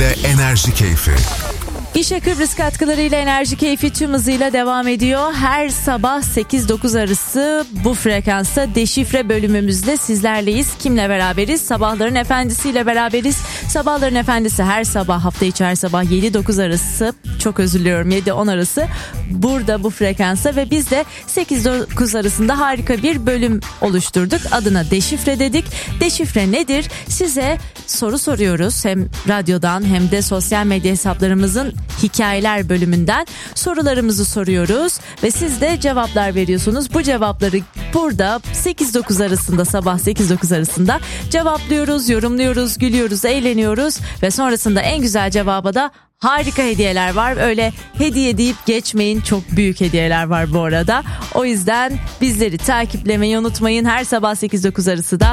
katkılarıyla Enerji Keyfi. İşe Kıbrıs katkılarıyla Enerji Keyfi tüm hızıyla devam ediyor. Her sabah 8-9 arası bu frekansta deşifre bölümümüzde sizlerleyiz. Kimle beraberiz? Sabahların Efendisi'yle beraberiz. Sabahların Efendisi her sabah, hafta içi her sabah 7-9 arası, çok özür diliyorum 7-10 arası burada bu frekansta ve biz de 8-9 arasında harika bir bölüm oluşturduk. Adına Deşifre dedik. Deşifre nedir? Size soru soruyoruz. Hem radyodan hem de sosyal medya hesaplarımızın hikayeler bölümünden sorularımızı soruyoruz ve siz de cevaplar veriyorsunuz. Bu cevapları burada 8-9 arasında, sabah 8-9 arasında cevaplıyoruz, yorumluyoruz, gülüyoruz, eğleniyoruz ve sonrasında en güzel cevaba da harika hediyeler var. Öyle hediye deyip geçmeyin, çok büyük hediyeler var bu arada. O yüzden bizleri takiplemeyi unutmayın. Her sabah 8-9 arası da